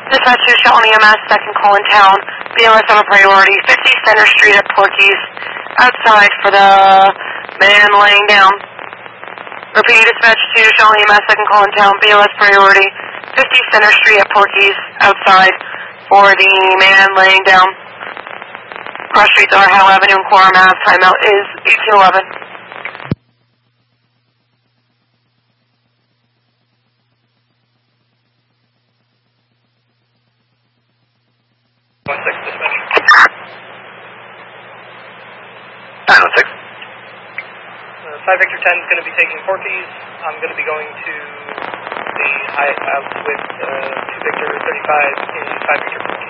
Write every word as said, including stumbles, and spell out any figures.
Dispatch to Shelton E M S, second call in town. B L S on a priority, fifty Center Street at Porky's, outside for the man laying down. Repeat, dispatch to Shelton E M S, second call in town. B L S priority, fifty Center Street at Porky's, outside for the man laying down. Cross streets are Howe Avenue and Quorum Ave. Timeout is eighteen eleven. one six, dispatch. nine one six. Uh, five Victor ten is going to be taking Porky's. I'm going to be going to the high out with uh, two Victor thirty-five in five Victor Porky's.